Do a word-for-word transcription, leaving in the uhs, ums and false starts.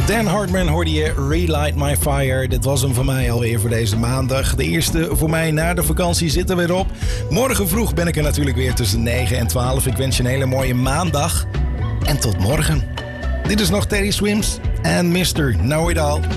Dan Hartman hoorde je Relight My Fire. Dit was hem voor mij alweer voor deze maandag. De eerste voor mij na de vakantie zit er weer op. Morgen vroeg ben ik er natuurlijk weer tussen negen en twaalf. Ik wens je een hele mooie maandag. En tot morgen. Dit is nog Teddy Swims en mister Know It All.